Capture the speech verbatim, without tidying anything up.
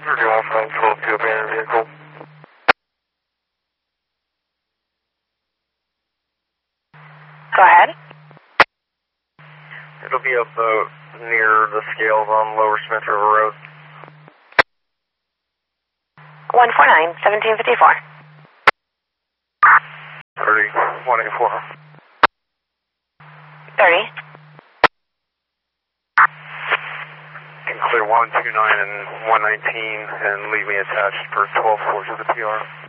thirty-one five twelve to abandoned vehicle. Go ahead. It'll be up uh, near the scales on Lower Smith River Road. one four nine, seventeen fifty-four. thirty, one eighty-four. thirty. You can clear one two nine and one nineteen and leave me attached for twelve four to the P R.